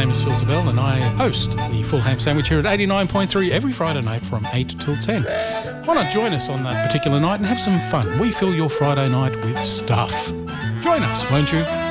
name is Phil Savelle and I host the Full Ham Sandwich here at 89.3 every Friday night from 8 till 10. Why not join us on that particular night and have some fun? We fill your Friday night with stuff. Join us, won't you?